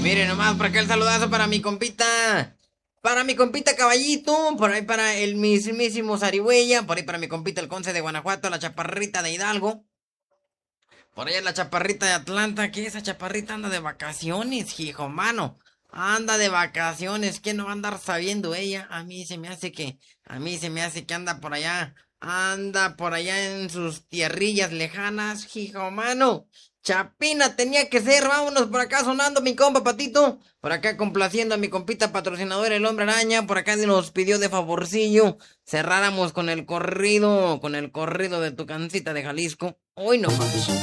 Miren nomás, por acá el saludazo para mi compita. Para mi compita Caballito, por ahí para el mismísimo Zarigüeya, por ahí para mi compita el Conce de Guanajuato, la Chaparrita de Hidalgo, por allá la Chaparrita de Atlanta, que esa Chaparrita anda de vacaciones, hijo mano. Anda de vacaciones, ¿quién no va a andar sabiendo ella? A mí se me hace que anda por allá en sus tierrillas lejanas, hijo mano. Chapina tenía que ser, vámonos por acá sonando mi compa Patito, por acá complaciendo a mi compita patrocinador el Hombre Araña, por acá nos pidió de favorcillo, cerráramos con el corrido de Tucancita de Jalisco, hoy no más.